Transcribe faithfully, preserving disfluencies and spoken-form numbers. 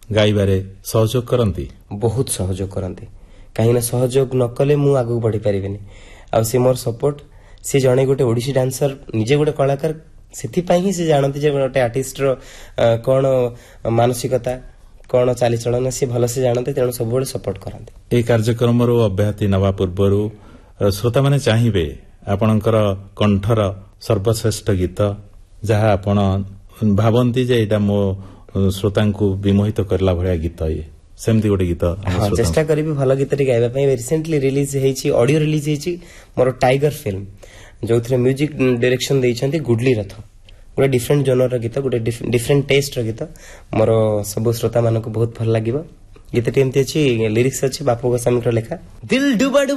ଗାଇବାରେ ସହଯୋଗ କରନ୍ତି? ବହୁତ ସହଯୋଗ କରନ୍ତି, କାହିଁକିନା ସହଯୋଗ ନ କଲେ ମୁଁ ଆଗକୁ ବଢି ପାରିବିନି। ଆଉ ସେ ମୋର ସପୋର୍ଟ, ସେ ଜଣେ ଗୋଟେ ଓଡିଶୀ ଡାନ୍ସର, ନିଜେ ଗୋଟେ କଳାକାର, ସେଥିପାଇଁ ହିଁ ସେ ଜାଣନ୍ତି ଯେ ଗୋଟେ ଆର୍ଟିଷ୍ଟର କଣ ମାନସିକତା, କଣ ଚାଲିଚଳନ ସେ ଭଲସେ ଜାଣନ୍ତି, ତେଣୁ ସବୁବେଳେ ସପୋର୍ଟ କରନ୍ତି। ଏହି କାର୍ଯ୍ୟକ୍ରମରୁ ଅବ୍ୟାହତି ନେବା ପୂର୍ବରୁ ଶ୍ରୋତାମାନେ ଚାହିଁବେ ଆପଣଙ୍କର କଣ୍ଠର ସର୍ବଶ୍ରେଷ୍ଠ ଗୀତ, ଯାହା ଆପଣ ଭାବନ୍ତି ଯେ ଏଇଟା ମୋ ଶ୍ରୋତାଙ୍କୁ ବିମୋହିତ କରିଲା ଭଳିଆ ଗୀତ, ଇଏ ସେମିତି ଗୋଟେ ଗୀତ। ହଁ, ଚେଷ୍ଟା କରିବି ଭଲ ଗୀତଟି ଗାଇବା ପାଇଁ। ରିସେଣ୍ଟଲି ରିଲିଜ ହେଇଛି, ଅଡିଓ ରିଲିଜ ହେଇଛି ମୋର ଟାଇଗର ଫିଲ୍ମ, ଯୋଉଥିରେ ମ୍ୟୁଜିକ ଡାଇରେକ୍ସନ ଦେଇଛନ୍ତି ଗୁଡଲି ରଥ। ଗୋଟେ ଡିଫରେଣ୍ଟ ଜୋନର ଗୀତ, ଗୋଟେ ଡିଫରେଣ୍ଟ ଟେଷ୍ଟର ଗୀତ, ମୋର ସବୁ ଶ୍ରୋତା ମାନଙ୍କୁ ବହୁତ ଭଲ ଲାଗିବ। ଗୀତଟି ଏମିତି ଅଛି, ଲିରିକ୍ସ ଅଛି ବାପୁ ଗୋସ୍ୱାମୀଙ୍କର ଲେଖା। ଦିଲ ଡୁବା